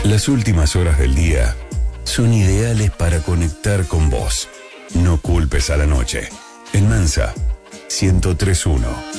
Las últimas horas del día son ideales para conectar con vos. No culpes a la noche. En Mansa, 103.1.